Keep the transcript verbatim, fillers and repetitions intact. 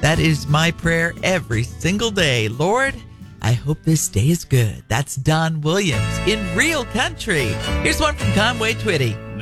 That is my prayer every single day. Lord, I hope this day is good. That's Don Williams in Real Country. Here's one from Conway Twitty.